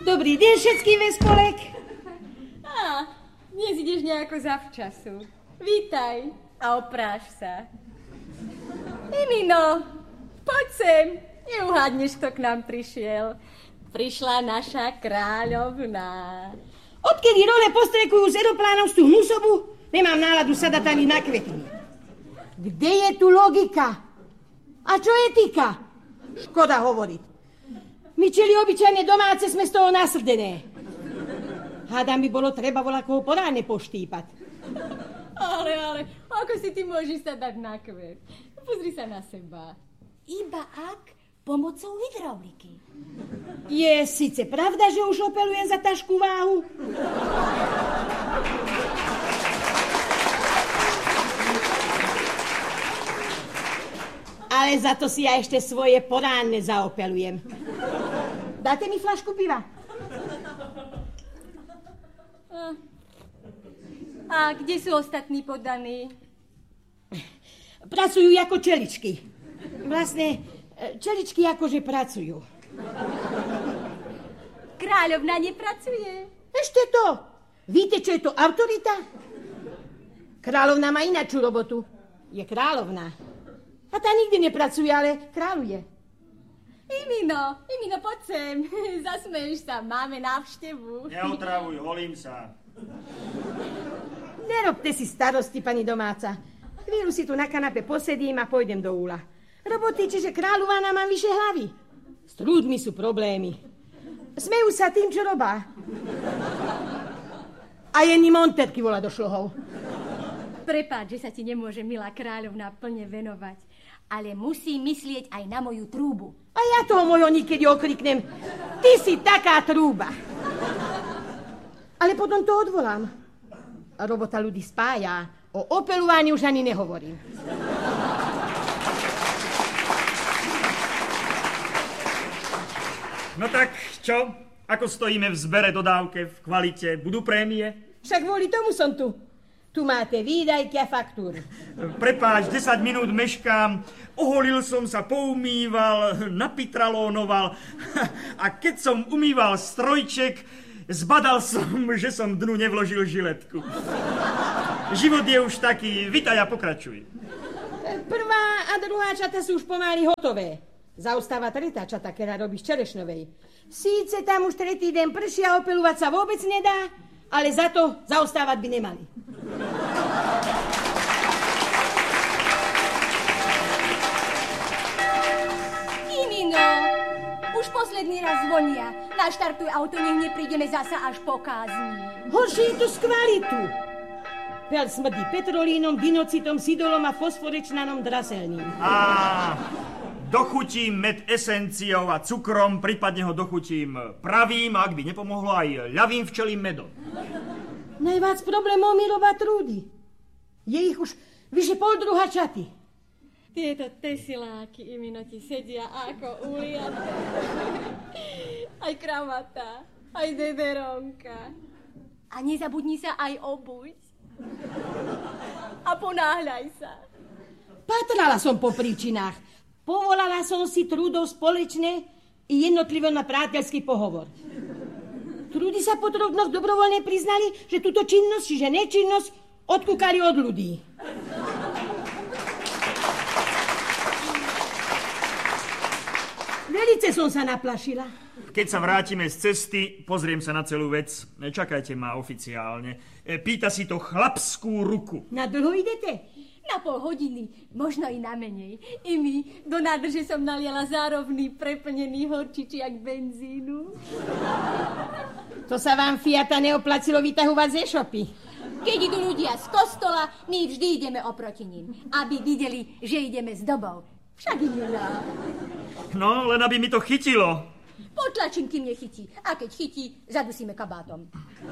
Dobrý deň všetkým, Vespolek. Dnes ideš nejako zavčasu. Vítaj a opráš sa. Emino, poď sem. Neuhádneš, kto k nám prišiel. Prišla naša kráľovná. Odkedy role postrekujú z aeroplánov z tú hnusobu, nemám náladu sadať ani na kvetiny. Kde je tu logika? A čo etika? Škoda hovoriť. My čeli obyčajne domáce sme z toho nasrdené. Hádam by bolo treba voľakoho poráne poštípať. Ale, ako si ty môžeš sa dať na kvet? Pozri sa na seba. Iba ak pomocou hydrauliky. Je síce pravda, že už opelujem za tašku váhu? Ale za to si ja ešte svoje poránne zaopelujem. Dáte mi fľašku piva? A kde sú ostatní poddaní? Pracujú ako čeličky. Vlastne, čeličky akože pracujú. Kráľovna nepracuje. Ešte to. Víte, čo je to autorita? Kráľovna má inačú robotu. Je kráľovná. A tá nikdy nepracuje, ale kráľuje. Emino, poď sem. Zasmeješ sa, máme návštevu. Neotravuj, holím sa. Nerobte si starosti, pani domáca. Chvíľu si tu na kanape posedím a pôjdem do úla. Roboty, čiže kráľovná mám vyše hlavy. S trúdmi sú problémy. Smejú sa tým, čo robá. A Jenny Monterky volá do šlohov. Prepáč, že sa ti nemôže milá kráľovná plne venovať, ale musí myslieť aj na moju trúbu. A ja toho mojho niekedy okriknem. Ty si taká trúba. Ale potom to odvolám. Robota ľudí spája. O opelovaní už ani nehovorím. No tak, čo? Ako stojíme v zbere, dodávke, v kvalite? Budú prémie? Však kvôli tomu som tu. Tu máte výdajky a faktúry. Prepáč, 10 minút meškám. Oholil som sa, poumýval, napitralónoval. A keď som umýval strojček, zbadal som, že som dnu nevložil žiletku. Život je už taký. Vitaj a pokračuj. Prvá a druhá čata sú už pomaly hotové. Zaostáva tretá čata, ktorá robí z Čerešnovej. Síce tam už tretí deň prší a opelovať sa vôbec nedá, ale za to zaostávať by nemali. Emino, už posledný raz zvonia. Naštartuj auto, nech neprídeme zasa až po kázni. Horšie je to z kvalitu. Pel smrdí petrolínom, dinocitom, sidolom a fosforečnanom draselným. Dochutím med esenciou a cukrom, prípadne ho dochutím pravým, ak by nepomohlo aj ľavým včelím medom. Najviac problémov mi robá trúdy. Je ich už vyše poldruha čaty. Tieto tesiláky, Emino, ti sedia ako uliaté. Aj kramata, aj dederonka. A nezabudni sa aj obuť. A ponáhľaj sa. Patrala som po príčinách. Povolala som si trúdov spoločne i jednotlivo na priateľský pohovor. Trúdy sa po 3 dnoch dobrovoľne priznali, že túto činnosť, čiže nečinnosť, odkúkali od ľudí. Velice som sa naplašila. Keď sa vrátime z cesty, pozriem sa na celú vec. Čakajte ma oficiálne. Pýta si to chlapskú ruku. Na dlho idete? Na pol hodiny, možno i na menej. Emi, do nádrže som naliala zárovný preplnený horčičiak benzínu. To sa vám Fiata neoplatilo vytahovať z e-shopy. Keď idú ľudia z kostola, my vždy ideme oproti ním, aby videli, že ideme s dobou. Však ideme. No, len aby mi to chytilo. Potlačím, kým nechytí. A keď chytí, zadusíme kabátom.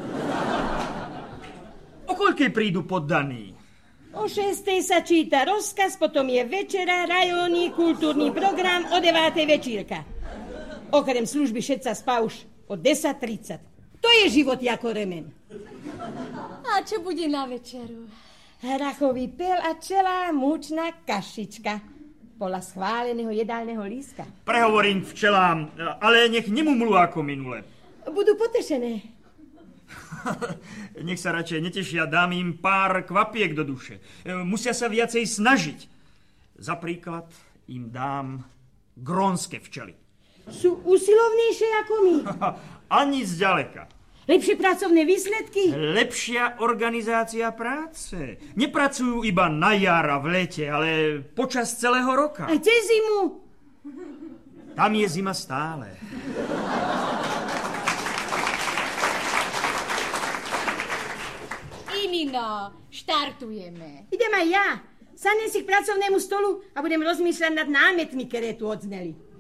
O koľkej prídu poddaní? O 6:00 sa číta rozkaz, potom je večera, rajónny, kultúrny program, o 9:00 večírka. Okrem služby všetca spá už o 10:30. To je život ako remen. A čo bude na večeru? Hrachový pel a celá múčna kašička. Podľa schváleného jedálneho lístka. Prehovorím včelám, ale nech nemumlú ako minule. Budú potešené. Nech sa radšej netešia, dám im pár kvapiek do duše. Musia sa viacej snažiť. Za príklad im dám grónske včely. Sú usilovnejšie ako my. Ani zďaleka. Lepšie pracovné výsledky. Lepšia organizácia práce. Nepracujú iba na jar a v lete, ale počas celého roka. Aj cez zimu. Tam je zima stále. Inino, štartujeme. Idem aj ja. Sadnem si k pracovnému stolu a budem rozmýšľať nad námetmi, ktoré tu odzneli.